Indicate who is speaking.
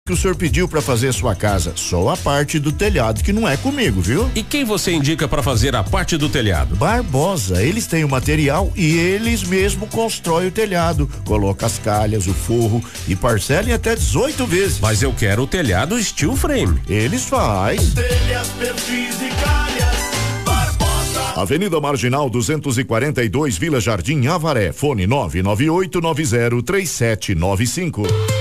Speaker 1: que o senhor pediu para fazer a sua casa. Só a parte do telhado, que não é comigo, viu?
Speaker 2: E quem você indica para fazer a parte do telhado?
Speaker 1: Barbosa, eles têm o material e eles mesmo constroem o telhado, coloca as calhas, o forro e parcela em até 18 vezes.
Speaker 2: Mas eu quero o telhado steel frame.
Speaker 1: Eles faz.
Speaker 3: Telhas, perfis e calhas, Barbosa.
Speaker 1: Avenida Marginal 242, Vila Jardim, Avaré. Fone 998903795.